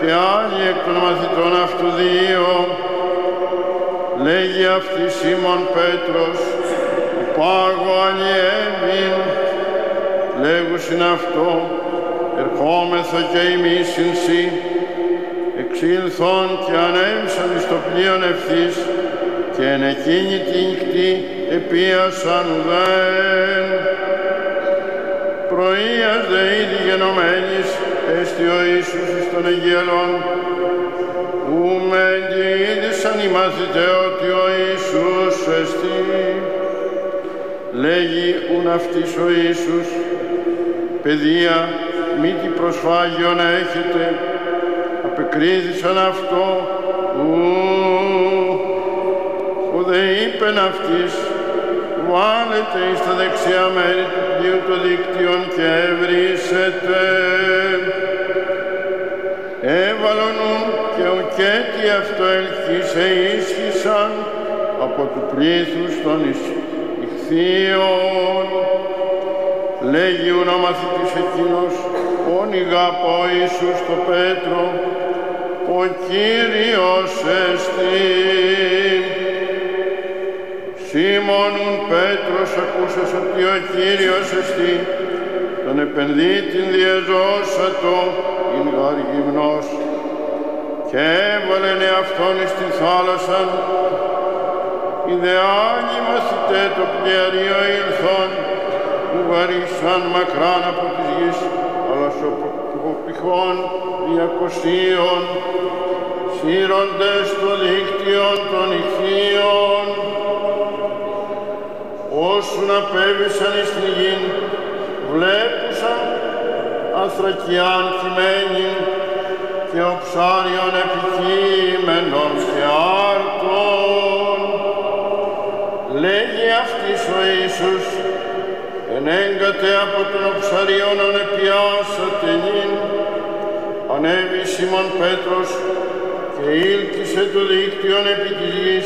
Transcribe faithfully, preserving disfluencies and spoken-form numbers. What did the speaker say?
και άλλοι εκ των μαθητών αυτού δύο, λέγει αυτή Σίμων Πέτρος, πάγω αλλιεύειν, λέγουσιν αυτό, ερχόμεθα και εμείς συν σοι, εξήλθον και ανέβησαν εις το πλοίον ευθύς, και εν εκείνη τη νυχτή επίασαν ουδέν. Πρωίας δε ήδη γενομένης έστι ο Ιησούς εις των αγγέλων, ου με εγγυήθησαν οι μαθηταί ότι ο Ιησούς εστί. Λέγει ουν αυτής ο Ιησούς, παιδεία, μη τι προσφάγιον έχετε, απεκρίθησαν αυτό, ου, ου δε είπεν αυτής, βάλετε εις τα δεξιά μέρη του πλοίου το δίκτυον και ευρύσετε. Έβαλονουν και ουκέτι αυτό ελκύσε ίσχυσαν από του πλήθους των ηχθείων. Λέγει ουν ο μαθητής εκείνος, όνιγα από Ιησούς το Πέτρο, ο Κύριος εστί. Σίμωνουν Πέτρος ακούσας ότι ο Κύριος εστί, τον επενδύτην διεζώσατο, ειν γαρ γυμνός, και έβαλεν εαυτόν εις την θάλασσαν. Οι δε άλλοι μαθηταί το πλοιαρίο ήλθον, που βαρύσαν μακράν από της γης, αλλά σοπηχών διακοσίων, σύροντες το δίκτυον των ηχθείων. Όσουν απέβησαν εις την γην, βλέπουσαν ανθρακιάν κειμένην και οψάριον επικείμενον και άρτων. Λέγει αυτής ο Ιησούς, ενέγκατε από τον οψαριών ανεπιάσατε νυν. Ανέβη Σίμων Πέτρος και ήλκησε το δίκτυον επί της γης